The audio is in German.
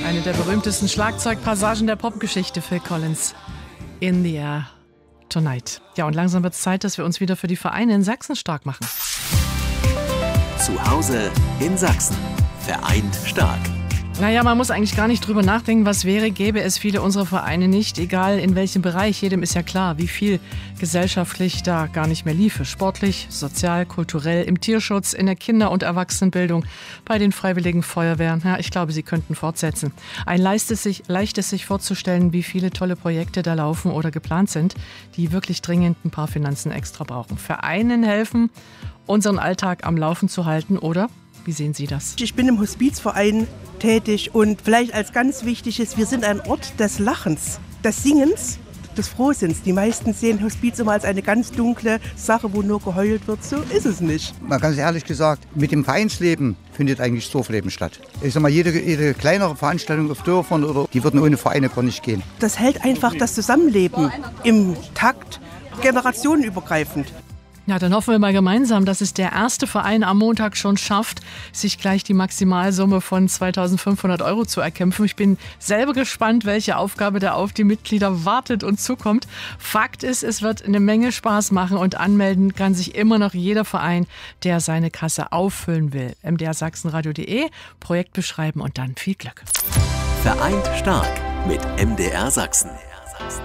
Eine der berühmtesten Schlagzeugpassagen der Popgeschichte, Phil Collins. In the Air Tonight. Ja, und langsam wird es Zeit, dass wir uns wieder für die Vereine in Sachsen stark machen. Zu Hause in Sachsen. Vereint stark. Naja, man muss eigentlich gar nicht drüber nachdenken, was wäre, gäbe es viele unserer Vereine nicht, egal in welchem Bereich. Jedem ist ja klar, wie viel gesellschaftlich da gar nicht mehr liefe. Sportlich, sozial, kulturell, im Tierschutz, in der Kinder- und Erwachsenenbildung, bei den Freiwilligen Feuerwehren. Ja, ich glaube, sie könnten fortsetzen. Ein leichtes sich vorzustellen, wie viele tolle Projekte da laufen oder geplant sind, die wirklich dringend ein paar Finanzen extra brauchen. Vereinen helfen, unseren Alltag am Laufen zu halten, oder? Wie sehen Sie das? Ich bin im Hospizverein tätig und vielleicht als ganz wichtiges, wir sind ein Ort des Lachens, des Singens, des Frohsinns. Die meisten sehen Hospiz immer als eine ganz dunkle Sache, wo nur geheult wird. So ist es nicht. Mal ganz ehrlich gesagt, mit dem Vereinsleben findet eigentlich Dorfleben statt. Ich sag mal, jede kleinere Veranstaltung auf Dörfern, die würden ohne Vereine gar nicht gehen. Das hält einfach das Zusammenleben im Takt, generationenübergreifend. Ja, dann hoffen wir mal gemeinsam, dass es der erste Verein am Montag schon schafft, sich gleich die Maximalsumme von 2.500 € zu erkämpfen. Ich bin selber gespannt, welche Aufgabe da auf die Mitglieder wartet und zukommt. Fakt ist, es wird eine Menge Spaß machen und anmelden kann sich immer noch jeder Verein, der seine Kasse auffüllen will. mdrsachsenradio.de, Projekt beschreiben und dann viel Glück. Vereint stark mit MDR Sachsen.